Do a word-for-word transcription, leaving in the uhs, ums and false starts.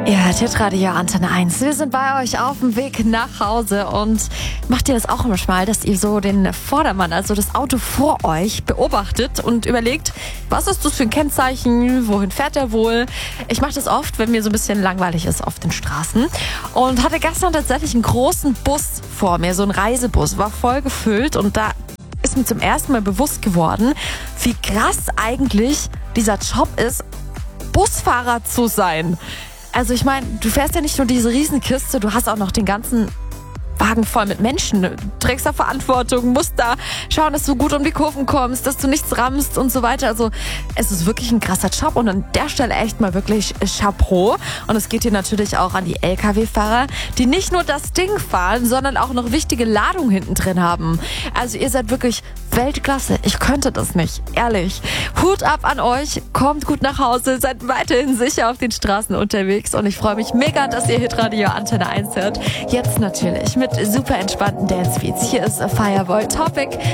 Ihr hört Hitradio Antenne eins. Wir sind bei euch auf dem Weg nach Hause und macht ihr das auch immer mal, dass ihr so den Vordermann, also das Auto vor euch, beobachtet und überlegt, was ist das für ein Kennzeichen, wohin fährt er wohl? Ich mache das oft, wenn mir so ein bisschen langweilig ist auf den Straßen und hatte gestern tatsächlich einen großen Bus vor mir, so ein Reisebus, war voll gefüllt und da ist mir zum ersten Mal bewusst geworden, wie krass eigentlich dieser Job ist, Busfahrer zu sein. Also ich meine, du fährst ja nicht nur diese Riesenkiste, du hast auch noch den ganzen Wagen voll mit Menschen. Du trägst da Verantwortung, musst da schauen, dass du gut um die Kurven kommst, dass du nichts rammst und so weiter. Also es ist wirklich ein krasser Job und an der Stelle echt mal wirklich Chapeau. Und es geht hier natürlich auch an die L K W-Fahrer, die nicht nur das Ding fahren, sondern auch noch wichtige Ladungen hinten drin haben. Also ihr seid wirklich Weltklasse. Ich könnte das nicht, ehrlich. Hut ab an euch, kommt gut nach Hause, seid weiterhin sicher auf den Straßen unterwegs und ich freue mich mega, dass ihr Hitradio Antenne eins hört. Jetzt natürlich mit super entspannten Dance-Beats. Hier ist Fireboy Topic.